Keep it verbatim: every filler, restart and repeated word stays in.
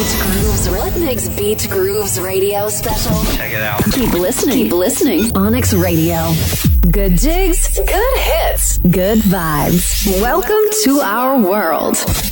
Beat Grooves. What makes Beat Grooves Radio special? Check it out. Keep listening. Keep listening. Onyx Radio. Good jigs. Good hits. Good vibes. Welcome to our world.